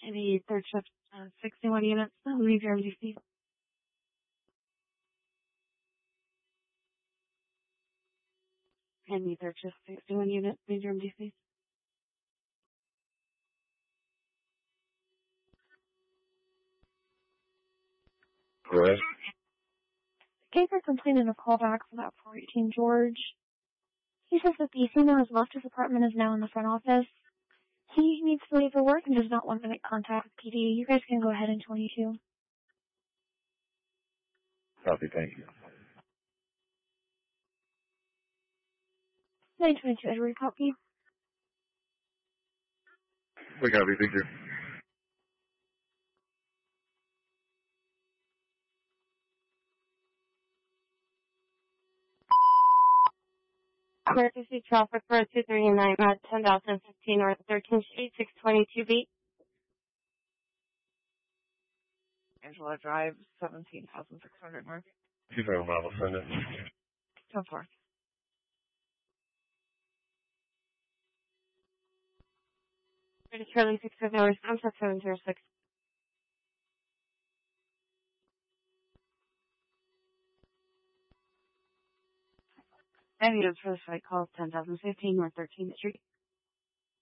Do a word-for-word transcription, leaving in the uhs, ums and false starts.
Any third shift, uh, sixty-one units, leave your M D C. Any third shift, sixty-one units, leave your M D C. Go ahead. Gave her completed a callback for that four eighteen George. He says that the female has left his apartment, is now in the front office. He needs to leave for work and does not want to make contact with P D. You guys can go ahead in twenty-two. Copy, thank you. nine twenty-two Edward, copy. We copy, thank you. Emergency traffic for two thirty-nine at ten thousand fifteen North thirteenth Street, six twenty-two B. Angela Drive, seventeen thousand six hundred North. Two very well, send it. So far. British Charlie six fifty North, I'm set seven zero six. Any for the site calls ten thousand fifteen North thirteenth Street.